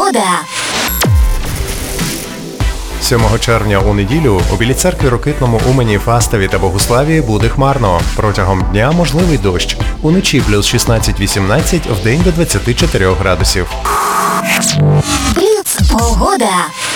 погода. 7 червня у неділю у Білій Церкві, Рокитному, Умані, Фастові та Богуславі буде хмарно. Протягом дня можливий дощ. Уночі плюс 16-18, вдень до 24 градусів. Бліц погода.